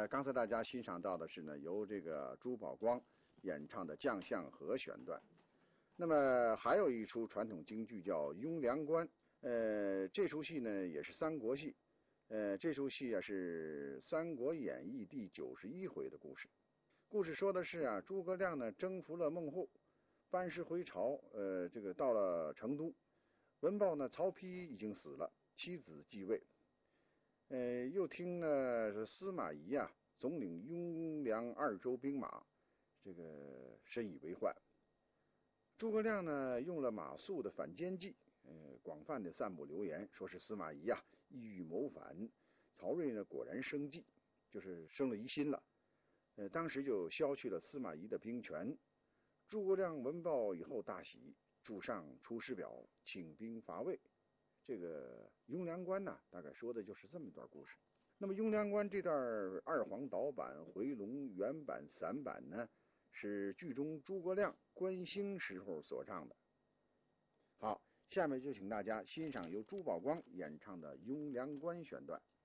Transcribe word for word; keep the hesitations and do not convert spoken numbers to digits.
呃，刚才大家欣赏到的是呢，由这个朱宝光演唱的将相和选段。那么还有一出传统京剧叫《雍凉关》，呃，这出戏呢也是三国戏，呃，这出戏啊是《三国演义》第九十一回的故事。故事说的是啊，诸葛亮呢征服了孟获，班师回朝，呃，这个到了成都，闻报呢曹丕已经死了，妻子继位。呃，又听呢是司马懿啊总领雍凉二州兵马，这个深以为患。诸葛亮呢用了马谡的反间计，呃，广泛的散布流言，说是司马懿啊意欲谋反。曹睿呢果然生计，就是生了疑心了。呃，当时就削去了司马懿的兵权。诸葛亮闻报以后大喜，铸上出师表，请兵伐魏。这个雍凉关呢，大概说的就是这么一段故事。那么雍凉关这段二黄导版、回龙原版、散版呢，是剧中诸葛亮观星时候所唱的。好，下面就请大家欣赏由朱宝光演唱的《雍凉关》选段。